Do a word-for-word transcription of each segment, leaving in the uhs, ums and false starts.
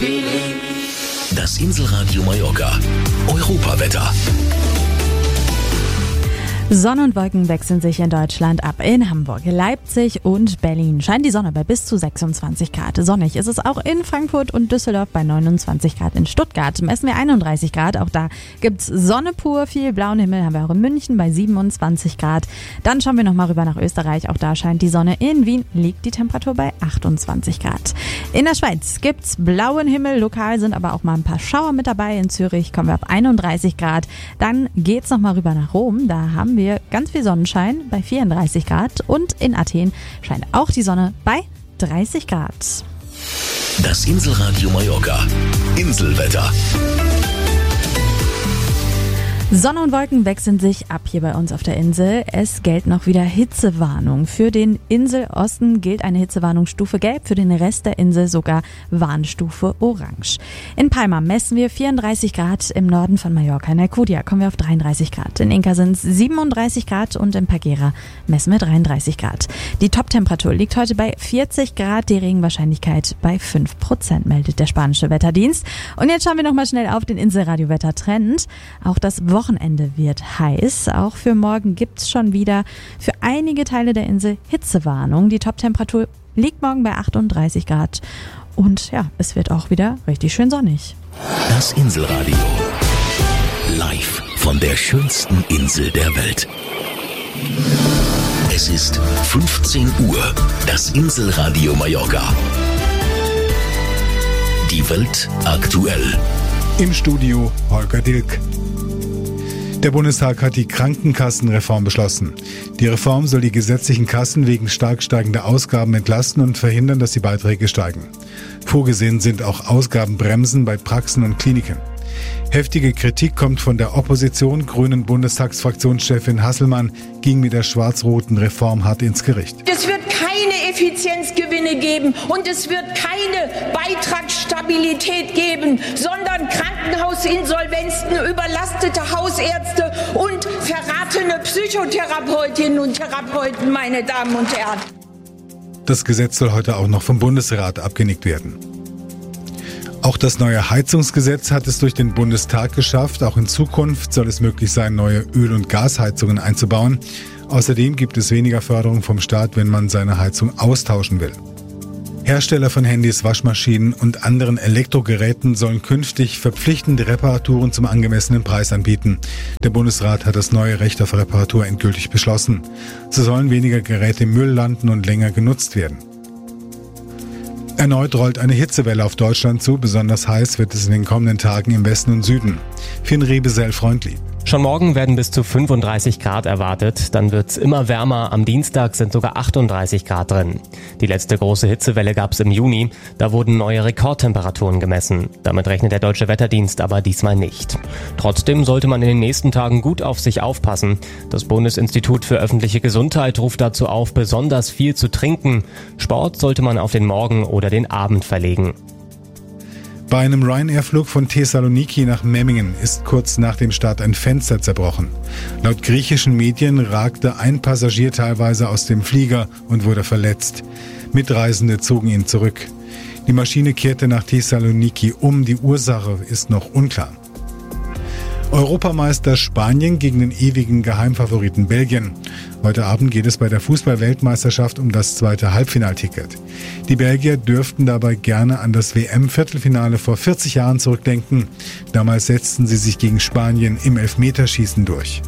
Das Inselradio Mallorca. Europawetter. Sonne und Wolken wechseln sich in Deutschland ab. In Hamburg, Leipzig und Berlin scheint die Sonne bei bis zu sechsundzwanzig Grad. Sonnig ist es auch in Frankfurt und Düsseldorf bei neunundzwanzig Grad. In Stuttgart messen wir einunddreißig Grad. Auch da gibt's Sonne pur, viel blauen Himmel haben wir auch in München bei siebenundzwanzig Grad. Dann schauen wir nochmal rüber nach Österreich. Auch da scheint die Sonne. In Wien liegt die Temperatur bei achtundzwanzig Grad. In der Schweiz gibt's blauen Himmel. Lokal sind aber auch mal ein paar Schauer mit dabei. In Zürich kommen wir auf einunddreißig Grad. Dann geht's nochmal rüber nach Rom. Da haben wir ganz viel Sonnenschein bei vierunddreißig Grad und in Athen scheint auch die Sonne bei dreißig Grad. Das Inselradio Mallorca. Inselwetter. Sonne und Wolken wechseln sich ab hier bei uns auf der Insel. Es gilt noch wieder Hitzewarnung. Für den Inselosten gilt eine Hitzewarnung Stufe Gelb, für den Rest der Insel sogar Warnstufe Orange. In Palma messen wir vierunddreißig Grad, im Norden von Mallorca. In Alcudia kommen wir auf dreiunddreißig Grad. In Inca sind es siebenunddreißig Grad und in Pagera messen wir dreiunddreißig Grad. Die Toptemperatur liegt heute bei vierzig Grad, die Regenwahrscheinlichkeit bei fünf Prozent, meldet der spanische Wetterdienst. Und jetzt schauen wir nochmal schnell auf den Inselradio-Wettertrend. Auch das Wochenende wird heiß. Auch für morgen gibt's schon wieder für einige Teile der Insel Hitzewarnung. Die Toptemperatur liegt morgen bei achtunddreißig Grad. Und ja, es wird auch wieder richtig schön sonnig. Das Inselradio. Live von der schönsten Insel der Welt. Es ist fünfzehn Uhr. Das Inselradio Mallorca. Die Welt aktuell. Im Studio Holger Dilk. Der Bundestag hat die Krankenkassenreform beschlossen. Die Reform soll die gesetzlichen Kassen wegen stark steigender Ausgaben entlasten und verhindern, dass die Beiträge steigen. Vorgesehen sind auch Ausgabenbremsen bei Praxen und Kliniken. Heftige Kritik kommt von der Opposition. Grünen Bundestagsfraktionschefin Hasselmann ging mit der schwarz-roten Reform hart ins Gericht. Es wird keine Effizienzgewinne geben und es wird keine Beitragsstabilität geben, sondern Krankenhausinsolvenzen, überlastete Hausärzte und verratene Psychotherapeutinnen und Therapeuten, meine Damen und Herren. Das Gesetz soll heute auch noch vom Bundesrat abgenickt werden. Auch das neue Heizungsgesetz hat es durch den Bundestag geschafft. Auch in Zukunft soll es möglich sein, neue Öl- und Gasheizungen einzubauen. Außerdem gibt es weniger Förderung vom Staat, wenn man seine Heizung austauschen will. Hersteller von Handys, Waschmaschinen und anderen Elektrogeräten sollen künftig verpflichtende Reparaturen zum angemessenen Preis anbieten. Der Bundesrat hat das neue Recht auf Reparatur endgültig beschlossen. So sollen weniger Geräte im Müll landen und länger genutzt werden. Erneut rollt eine Hitzewelle auf Deutschland zu. Besonders heiß wird es in den kommenden Tagen im Westen und Süden. Finn Rebesell-Freundli. Schon morgen werden bis zu fünfunddreißig Grad erwartet. Dann wird's immer wärmer. Am Dienstag sind sogar achtunddreißig Grad drin. Die letzte große Hitzewelle gab's im Juni. Da wurden neue Rekordtemperaturen gemessen. Damit rechnet der Deutsche Wetterdienst aber diesmal nicht. Trotzdem sollte man in den nächsten Tagen gut auf sich aufpassen. Das Bundesinstitut für öffentliche Gesundheit ruft dazu auf, besonders viel zu trinken. Sport sollte man auf den Morgen oder den Abend verlegen. Bei einem Ryanair-Flug von Thessaloniki nach Memmingen ist kurz nach dem Start ein Fenster zerbrochen. Laut griechischen Medien ragte ein Passagier teilweise aus dem Flieger und wurde verletzt. Mitreisende zogen ihn zurück. Die Maschine kehrte nach Thessaloniki um. Die Ursache ist noch unklar. Europameister Spanien gegen den ewigen Geheimfavoriten Belgien. Heute Abend geht es bei der Fußball-Weltmeisterschaft um das zweite Halbfinalticket. Die Belgier dürften dabei gerne an das W M-Viertelfinale vor vierzig Jahren zurückdenken. Damals setzten sie sich gegen Spanien im Elfmeterschießen durch.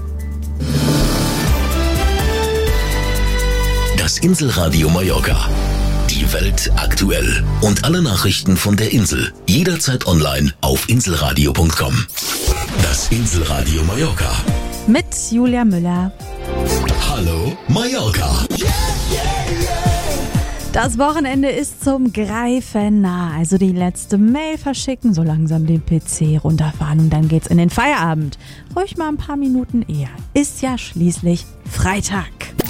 Das Inselradio Mallorca. Die Welt aktuell. Und alle Nachrichten von der Insel. Jederzeit online auf inselradio punkt com. Das Inselradio Mallorca. Mit Julia Müller. Hallo Mallorca. Das Wochenende ist zum Greifen nah. Also die letzte Mail verschicken, so langsam den P C runterfahren und dann geht's in den Feierabend. Ruhig mal ein paar Minuten eher. Ist ja schließlich Freitag.